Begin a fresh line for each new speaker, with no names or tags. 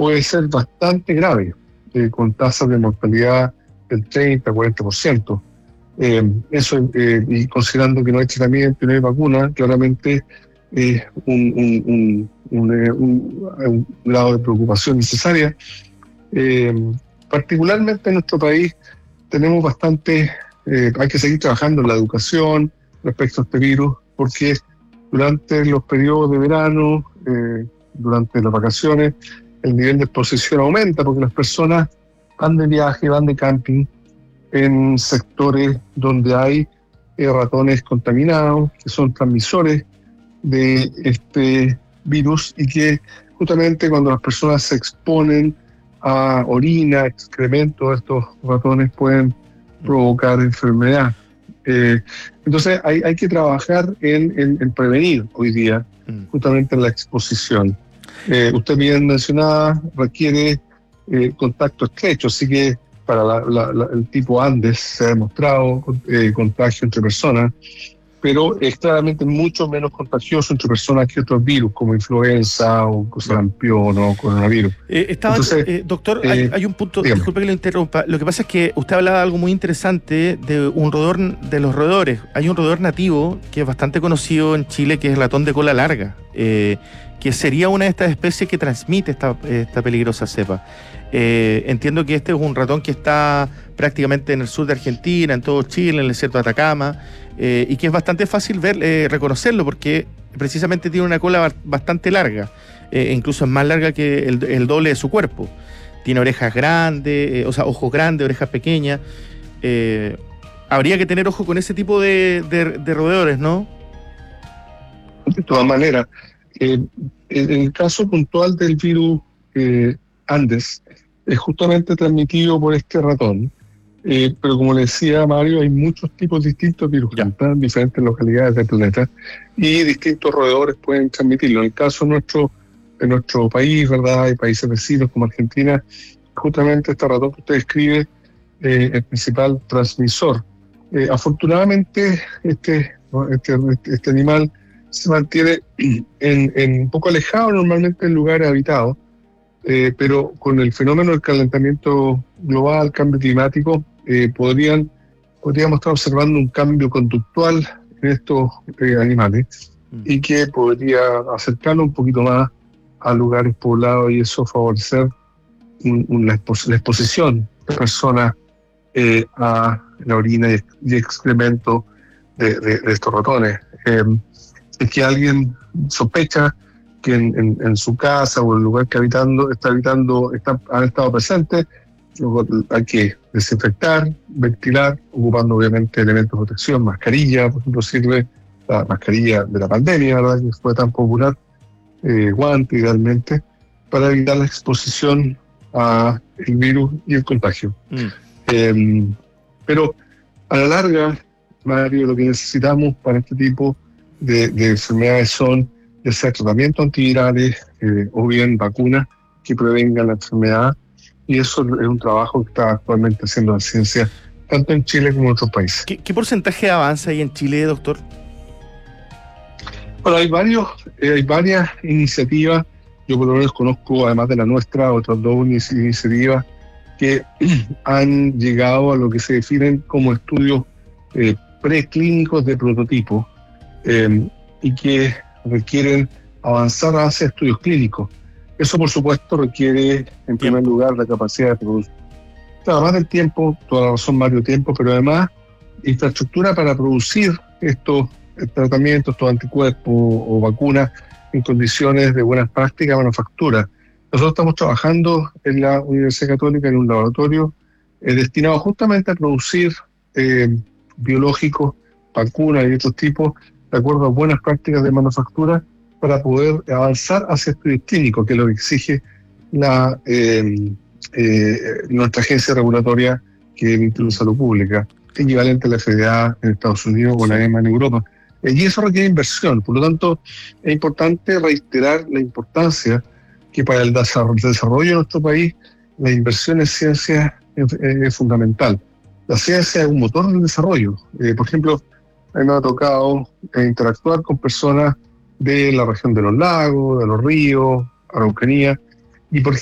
puede ser bastante grave, con tasas de mortalidad del 30-40%. Y considerando que no hay tratamiento y no hay vacuna, claramente es un grado de preocupación necesaria. Particularmente en nuestro país tenemos hay que seguir trabajando en la educación respecto a este virus, porque durante los periodos de verano, durante las vacaciones, el nivel de exposición aumenta, porque las personas van de viaje, van de camping en sectores donde hay ratones contaminados, que son transmisores de este virus, y que justamente cuando las personas se exponen a orina, excremento de estos ratones, pueden provocar enfermedad. Entonces hay que trabajar en prevenir hoy día, justamente en la exposición. Usted bien mencionaba, requiere contacto estrecho, así que para el tipo Andes se ha demostrado contagio entre personas, pero es claramente mucho menos contagioso entre personas que otros virus, como influenza o sarampión o coronavirus.
Doctor, hay un punto, dígame. Disculpe que lo interrumpa. Lo que pasa es que usted hablaba de algo muy interesante de un roedor, de los roedores. Hay un roedor nativo que es bastante conocido en Chile, que es el ratón de cola larga, que sería una de estas especies que transmite esta peligrosa cepa. Entiendo que este es un ratón que está prácticamente en el sur de Argentina, en todo Chile, en el desierto de Atacama, y que es bastante fácil reconocerlo, porque precisamente tiene una cola bastante larga, incluso es más larga que el doble de su cuerpo. Tiene orejas grandes, ojos grandes, orejas pequeñas. Habría que tener ojo con ese tipo de roedores, ¿no?
De todas maneras, en el caso puntual del virus Andes, es justamente transmitido por este ratón, pero como le decía Mario, hay muchos tipos distintos de virus en diferentes localidades del planeta, y distintos roedores pueden transmitirlo. En el caso de nuestro país, ¿verdad? Hay países vecinos como Argentina, justamente este ratón que usted describe, el principal transmisor. Afortunadamente, este animal se mantiene un poco alejado normalmente en lugares habitados, pero con el fenómeno del calentamiento global, cambio climático, podríamos estar observando un cambio conductual en estos animales, y que podría acercarlo un poquito más a lugares poblados, y eso favorecer la exposición de personas a la orina y excremento de estos ratones. Es que alguien sospecha que en su casa o en el lugar que han estado presentes, hay que desinfectar, ventilar, ocupando obviamente elementos de protección, mascarilla, por ejemplo, sirve la mascarilla de la pandemia, ¿verdad?, que fue tan popular, guante idealmente, para evitar la exposición a el virus y el contagio. Pero a la larga, Mario, lo que necesitamos para este tipo de enfermedades son ya sea tratamientos antivirales o bien vacunas que prevengan la enfermedad, y eso es un trabajo que está actualmente haciendo la ciencia tanto en Chile como en otros países.
¿Qué porcentaje avanza ahí en Chile, doctor?
Bueno, hay varias iniciativas. Yo por lo menos conozco, además de la nuestra, otras dos iniciativas que han llegado a lo que se definen como estudios preclínicos de prototipo, y que requieren avanzar hacia estudios clínicos. Eso, por supuesto, requiere, en primer lugar, la capacidad de producir. Además del tiempo, toda la razón, Mario, tiempo, pero además infraestructura para producir estos tratamientos, estos anticuerpos o vacunas en condiciones de buenas prácticas de manufactura. Nosotros estamos trabajando en la Universidad Católica en un laboratorio destinado justamente a producir biológicos, vacunas y otros tipos, de acuerdo a buenas prácticas de manufactura, para poder avanzar hacia estudios clínicos, que es lo que exige nuestra agencia regulatoria, que es el Instituto de Salud Pública, equivalente a la FDA en Estados Unidos o la EMA en Europa. Y eso requiere inversión. Por lo tanto, es importante reiterar la importancia que para el desarrollo de nuestro país la inversión en ciencia es fundamental. La ciencia es un motor del desarrollo. Por ejemplo, a mí me ha tocado interactuar con personas de la región de los lagos, de los ríos, Araucanía, y por